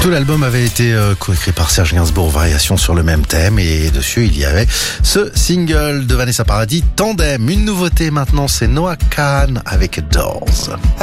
Tout l'album avait été coécrit par Serge Gainsbourg, variation sur le même thème, et dessus il y avait ce single de Vanessa Paradis, Tandem. Une nouveauté maintenant, c'est Noah Kahan avec Doors.